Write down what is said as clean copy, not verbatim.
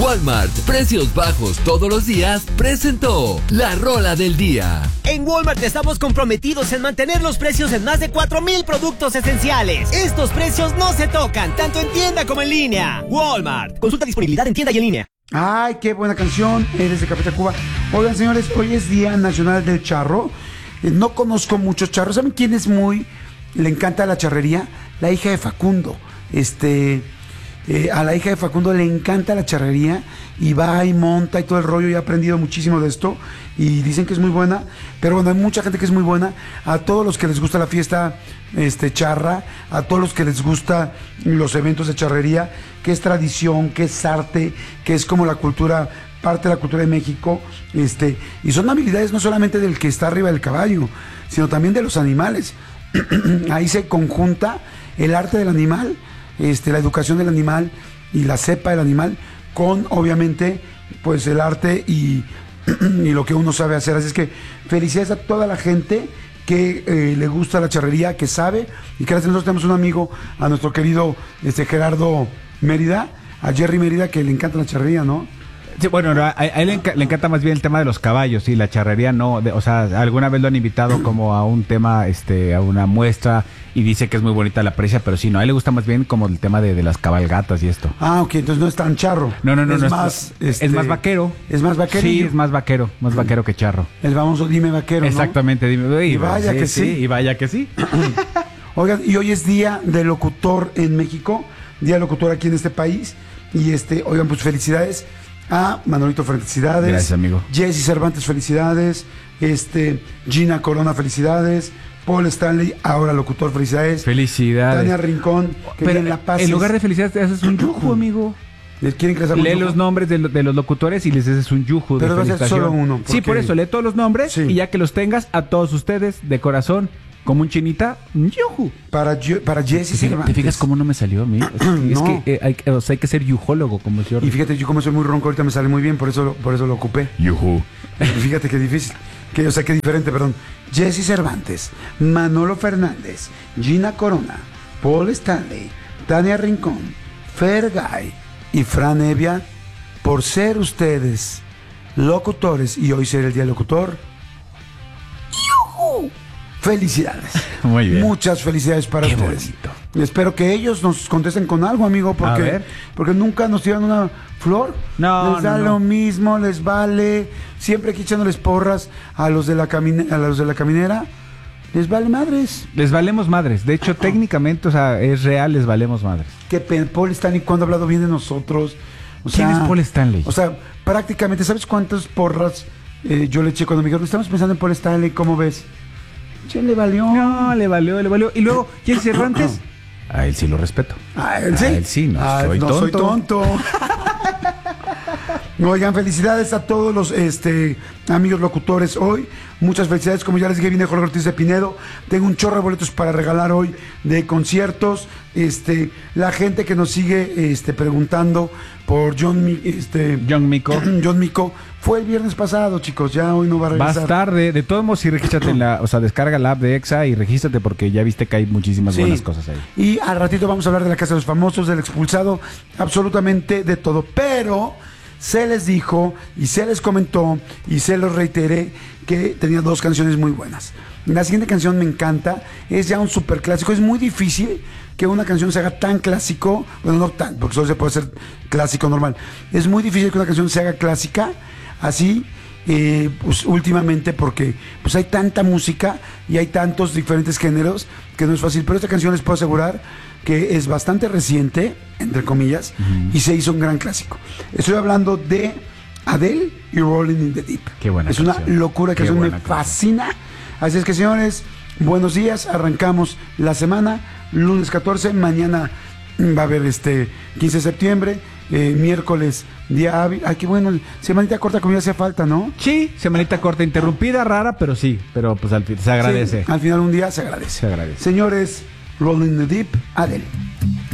Walmart, precios bajos todos los días, presentó la rola del día. En Walmart estamos comprometidos en mantener los precios en más de 4,000 productos esenciales. Estos precios no se tocan, tanto en tienda como en línea. Walmart. Consulta disponibilidad en tienda y en línea. Ay, qué buena canción, desde Café Tacuba. Oigan, señores, hoy es Día Nacional del Charro. No conozco muchos charros. ¿Saben quién es le encanta la charrería? La hija de Facundo. A la hija de Facundo le encanta la charrería y va y monta y todo el rollo, y ha aprendido muchísimo de esto y dicen que es muy buena, pero bueno, hay mucha gente que es muy buena. A todos los que les gusta la fiesta charra, a todos los que les gusta los eventos de charrería, que es tradición, que es arte, que es como la cultura, parte de la cultura de México, y son habilidades no solamente del que está arriba del caballo, sino también de los animales. Ahí se conjunta el arte del animal, la educación del animal y la cepa del animal con, obviamente, pues el arte y lo que uno sabe hacer. Así es que felicidades a toda la gente que le gusta la charrería, que sabe, y que nosotros tenemos un amigo, a nuestro querido Gerardo Mérida, a Jerry Mérida, que le encanta la charrería, ¿no? Sí, bueno, a él le encanta más bien el tema de los caballos, y la charrería no, o sea, alguna vez lo han invitado como a un tema, a una muestra, y dice que es muy bonita, la aprecia, pero sí, no, a él le gusta más bien como el tema de las cabalgatas y esto. Ah, ok, entonces no es tan charro. No, es más, es más vaquero. ¿Es más vaquero? Sí, es más vaquero que charro. El famoso dime vaquero, ¿no? Exactamente, dime. Y vaya que sí. Y vaya que sí. Oigan, y hoy es Día del Locutor en México, Día del Locutor aquí en este país, y oigan, pues felicidades a Manolito, felicidades. Gracias, amigo. Jesse Cervantes, felicidades. Gina Corona, felicidades. Paul Stanley, ahora locutor, felicidades. Felicidades. Tania Rincón, que pero bien la pases. en lugar de felicidades te haces un yuju, amigo. ¿Les quieren que les haga un lee yuju? los nombres de los locutores y les haces un yuju. Pero de va a ser solo uno. Sí, por eso, lee todos los nombres, sí. Y ya que los tengas, a todos ustedes, de corazón, como un chinita, un yuju. Para Jesse Cervantes. ¿Te fijas cómo no me salió a mí? Es No. que hay que ser yujólogo, como yo. Y fíjate, yo como soy muy ronco, ahorita me sale muy bien, por eso lo ocupé. Yuju. Y fíjate qué difícil. Qué diferente, perdón. Jesse Cervantes, Manolo Fernández, Gina Corona, Paul Stanley, Tania Rincón, Fergay y Fran Evia, por ser ustedes locutores y hoy ser el Día del Locutor. ¡Yujú! Felicidades. Muy bien. Muchas felicidades para Qué ustedes. bonito. Espero que ellos nos contesten con algo, amigo, porque nunca nos tiran una flor. No, les da lo mismo, les vale. Siempre aquí echándoles porras a los de la caminera. Les vale madres. Les valemos madres. De hecho, técnicamente, o sea, es real, les valemos madres. Que Paul Stanley, cuando ha hablado bien de nosotros. ¿Quién es Paul Stanley? O sea, prácticamente, ¿sabes cuántas porras yo le eché cuando me dijeron, estamos pensando en Paul Stanley, ¿cómo ves? Che, le valió. No, le valió. Y luego, Jesse Cervantes. A él sí lo respeto. ¿A él sí? A él sí, no soy tonto. Oigan, felicidades a todos los amigos locutores hoy. Muchas felicidades. Como ya les dije, viene Jorge Ortiz de Pinedo. Tengo un chorro de boletos para regalar hoy de conciertos. La gente que nos sigue preguntando por John Mico. John Mico fue el viernes pasado, chicos. Ya hoy no va a regresar. Vas tarde. De todos modos, sí, regístrate descarga la app de EXA y regístrate porque ya viste que hay muchísimas buenas cosas ahí. Y al ratito vamos a hablar de la Casa de los Famosos, del expulsado, absolutamente de todo. Pero se les dijo y se les comentó y se los reiteré que tenía 2 canciones muy buenas. La siguiente canción me encanta, es ya un super clásico. Es muy difícil que una canción se haga tan clásico, bueno, no tan, porque solo se puede hacer clásico normal. Es muy difícil que una canción se haga clásica así, pues últimamente, porque pues hay tanta música y hay tantos diferentes géneros que no es fácil. Pero esta canción les puedo asegurar que es bastante reciente, entre comillas, y se hizo un gran clásico. Estoy hablando de Adele y Rolling in the Deep. Qué buena es canción. Una locura, que me fascina. Así es que, señores, buenos días. Arrancamos la semana, lunes 14, mañana va a haber 15 de septiembre, miércoles día hábil. Ay, qué bueno, semanita corta como ya hacía falta, ¿no? Sí, semanita corta, interrumpida, rara, pero sí, pero pues se agradece. Sí, al final un día se agradece. Se agradece. Señores, Rolling in the Deep, Adele.